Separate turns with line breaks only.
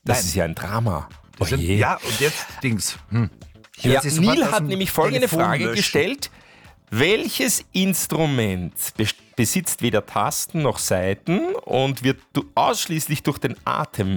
Das
Nein.
ist ja ein Drama.
Das sind, ja, und jetzt Dings. Ich
Ja,
werde sie sofort
Neil
aus
hat
dem
nämlich folgende
Telefon
Frage
löschen.
gestellt. Welches Instrument besitzt weder Tasten noch Saiten und wird ausschließlich durch den Atem